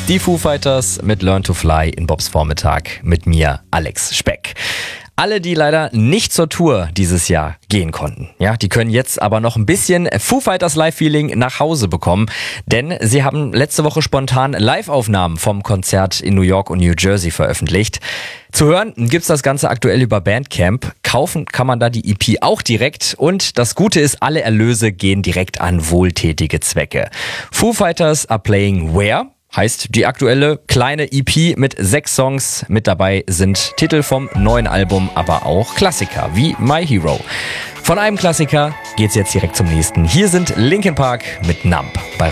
Die Foo Fighters mit Learn to Fly in Bobs Vormittag mit mir, Alex Speck. Alle, die leider nicht zur Tour dieses Jahr gehen konnten, ja, die können jetzt aber noch ein bisschen Foo Fighters Live-Feeling nach Hause bekommen, denn sie haben letzte Woche spontan Live-Aufnahmen vom Konzert in New York und New Jersey veröffentlicht. Zu hören gibt's das Ganze aktuell über Bandcamp. Kaufen kann man da die EP auch direkt und das Gute ist, alle Erlöse gehen direkt an wohltätige Zwecke. Foo Fighters are playing where? Heißt die aktuelle kleine EP mit 6 Songs. Mit dabei sind Titel vom neuen Album, aber auch Klassiker wie My Hero. Von einem Klassiker geht's jetzt direkt zum nächsten. Hier sind Linkin Park mit Numb bei